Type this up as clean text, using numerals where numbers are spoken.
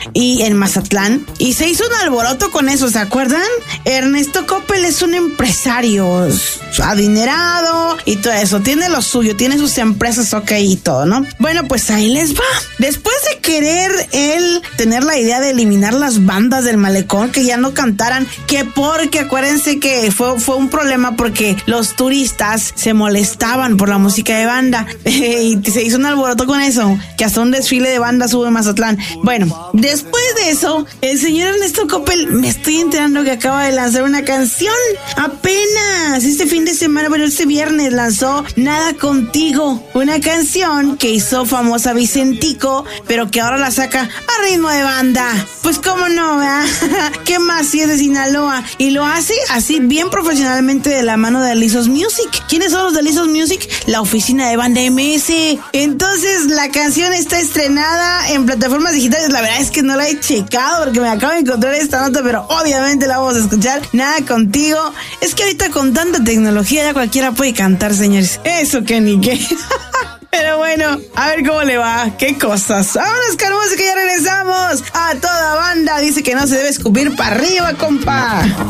y en Mazatlán, y se hizo un alboroto con eso, ¿se acuerdan? Ernesto Coppel es un empresario adinerado y todo eso, tiene lo suyo, tiene sus empresas y todo, ¿no? Bueno, pues ahí les va. Después de querer él tener la idea de eliminar las bandas del malecón, que ya no cantaran, que porque acuérdense que fue un problema porque los turistas se molestaban por la música de banda y se hizo un alboroto con eso, que hasta un desfile de bandas hubo en Mazatlán. Bueno, después de eso, el señor Ernesto Coppel, me estoy enterando que acaba de lanzar una canción apenas este fin de semana, pero este viernes lanzó Nada Contigo, una canción que hizo famosa Vicentico, pero que ahora la saca a ritmo de banda. Pues cómo no, ¿verdad? ¿Qué más si es de Sinaloa? Y lo hace así bien profesionalmente de la mano de Lizos Music. ¿Quiénes son los de Lizos Music? La oficina de banda MS. Entonces la canción está estrenada en plataformas digitales. La verdad es que no la he checado porque me acabo de encontrar esta nota, pero obviamente la vamos a escuchar. Nada Contigo. Es que ahorita con tanta tecnología ya cualquiera puede cantar, señores. Eso que ni qué. Pero bueno, a ver cómo le va. Qué cosas. Vámonos con música, ya regresamos. A toda banda dice que no se debe escupir para arriba, compa.